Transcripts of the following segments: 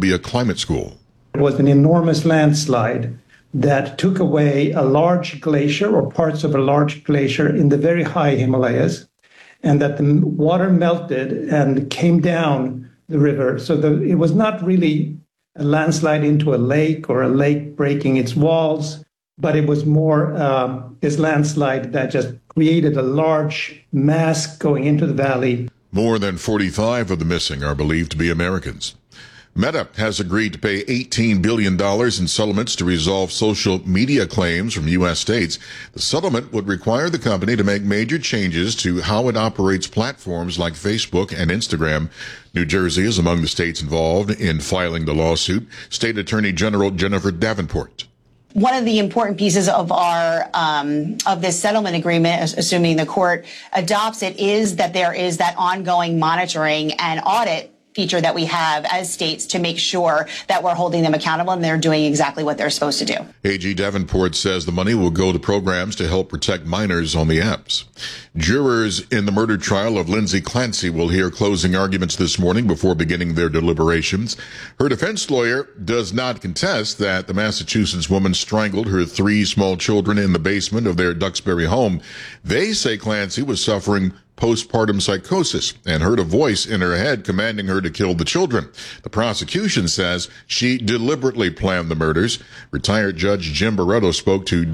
Columbia Climate School. It was an enormous landslide that took away a large glacier or parts of a large glacier in the very high Himalayas, and that the water melted and came down the river. So it was not really a landslide into a lake or a lake breaking its walls, but it was more this landslide that just created a large mass going into the valley. More than 45 of the missing are believed to be Americans. Meta has agreed to pay $18 billion in settlements to resolve social media claims from U.S. states. The settlement would require the company to make major changes to how it operates platforms like Facebook and Instagram. New Jersey is among the states involved in filing the lawsuit. State Attorney General Jennifer Davenport. One of the important pieces of our of this settlement agreement, assuming the court adopts it, is that there is that ongoing monitoring and audit feature that we have as states to make sure that we're holding them accountable and they're doing exactly what they're supposed to do. AG Davenport says the money will go to programs to help protect minors on the apps. Jurors in the murder trial of Lindsay Clancy will hear closing arguments this morning before beginning their deliberations. Her defense lawyer does not contest that the Massachusetts woman strangled her 3 small children in the basement of their Duxbury home. They say Clancy was suffering postpartum psychosis and heard a voice in her head commanding her to kill the children. The prosecution says she deliberately planned the murders. Retired Judge Jim Barretto spoke to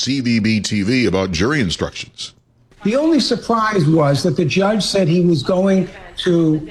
WCVB-TV about jury instructions. The only surprise was that the judge said he was going to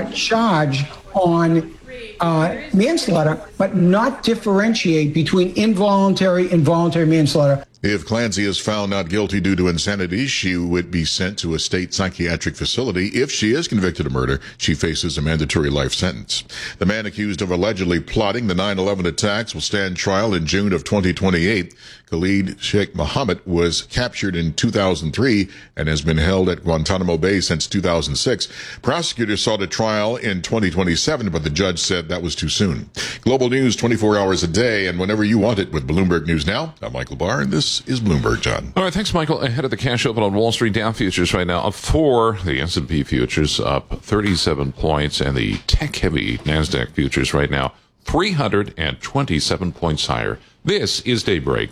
charge on manslaughter, but not differentiate between involuntary and voluntary manslaughter. If Clancy is found not guilty due to insanity, she would be sent to a state psychiatric facility. If she is convicted of murder, she faces a mandatory life sentence. The man accused of allegedly plotting the 9/11 attacks will stand trial in June of 2028. Khalid Sheikh Mohammed was captured in 2003 and has been held at Guantanamo Bay since 2006. Prosecutors sought a trial in 2027, but the judge said that was too soon. Global news 24 hours a day and whenever you want it with Bloomberg News Now. I'm Michael Barr, and this is Bloomberg, John. All right, thanks, Michael. Ahead of the cash open on Wall Street, Dow futures right now up 4. The S&P futures up 37 points, and the tech-heavy NASDAQ futures right now 327 points higher. This is Daybreak.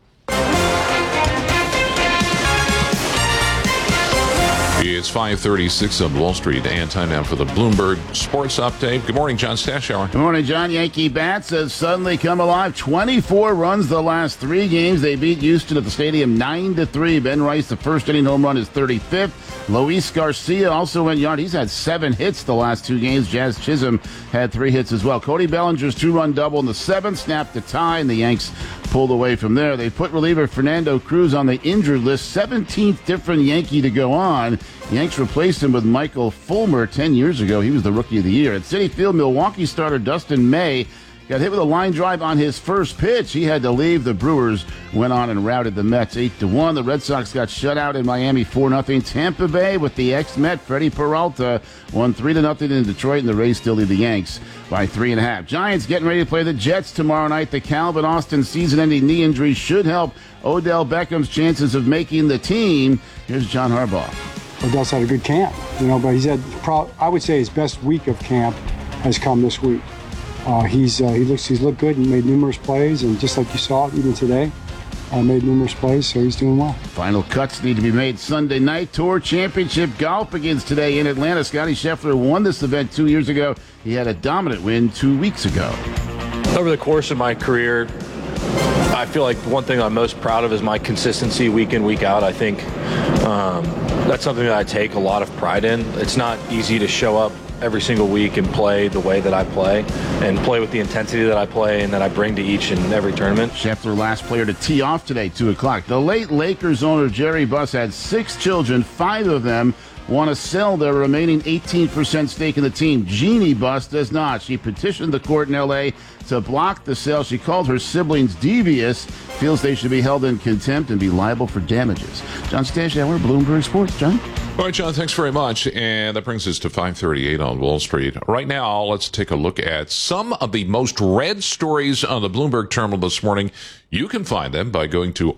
It's 5:36 on Wall Street, and time now for the Bloomberg Sports Update. Good morning, John Stashower. Good morning, John. Yankee bats have suddenly come alive. 24 runs the last 3 games. They beat Houston at the stadium 9-3. Ben Rice, the first inning home run, is 35th. Luis Garcia also went yard. He's had 7 hits the last 2 games. Jazz Chisholm had 3 hits as well. Cody Bellinger's 2-run double in the 7th snapped the tie, and the Yanks pulled away from there. They put reliever Fernando Cruz on the injured list. 17th different Yankee to go on. Yanks replaced him with Michael Fulmer 10 years ago. He was the Rookie of the Year. At Citi Field, Milwaukee starter Dustin May got hit with a line drive on his first pitch. He had to leave. The Brewers went on and routed the Mets 8-1. The Red Sox got shut out in Miami 4-0. Tampa Bay with the ex-Met Freddie Peralta won 3-0 in Detroit, and the Rays still lead the Yanks by 3.5. Giants getting ready to play the Jets tomorrow night. The Calvin Austin season-ending knee injury should help Odell Beckham's chances of making the team. Here's John Harbaugh. Odell's had a good camp, but he's had, I would say, his best week of camp has come this week. He's looked good and made numerous plays, and just like you saw even today, made numerous plays, so he's doing well. Final cuts need to be made Sunday night. Tour Championship golf begins today in Atlanta. Scotty Scheffler won this event 2 years ago. He had a dominant win 2 weeks ago. Over the course of my career, I feel like one thing I'm most proud of is my consistency week in, week out. I think that's something that I take a lot of pride in. It's not easy to show up every single week and play the way that I play and play with the intensity that I play and that I bring to each and every tournament. Scheffler, last player to tee off today, 2 o'clock. The late Lakers owner Jerry Buss had 6 children. 5 of them want to sell their remaining 18% stake in the team. Jeannie Buss does not. She petitioned the court in L.A. to block the sale. She called her siblings devious, feels they should be held in contempt and be liable for damages. John Stashower, Bloomberg Sports. John? All right, John, thanks very much. And that brings us to 5:38 on Wall Street. Right now, let's take a look at some of the most read stories on the Bloomberg terminal this morning. You can find them by going to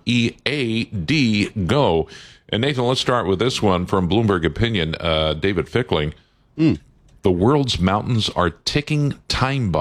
READ Go. And Nathan, let's start with this one from Bloomberg Opinion. David Fickling. The world's mountains are ticking time bombs.